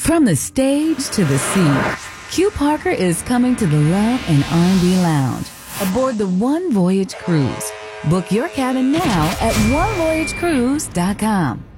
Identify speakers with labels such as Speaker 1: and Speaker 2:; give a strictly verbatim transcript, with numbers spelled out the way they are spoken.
Speaker 1: From the stage to the sea, Q Parker is coming to the Love and R and B Lounge aboard the One Voyage Cruise. Book your cabin now at one voyage cruise dot com.